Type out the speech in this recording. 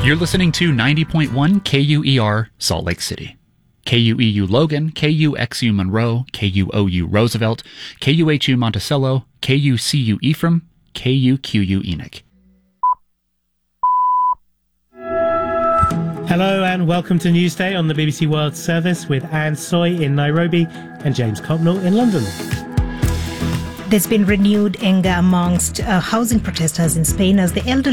You're listening to 90.1 KUER Salt Lake City. KUEU Logan, KUXU Monroe, KUOU Roosevelt, KUHU Monticello, KUCU Ephraim, KUQU Enoch. Hello and welcome to Newsday on the BBC World Service with Anne Soy in Nairobi and James Copnell in London. There's been renewed anger amongst housing protesters in Spain as the elderly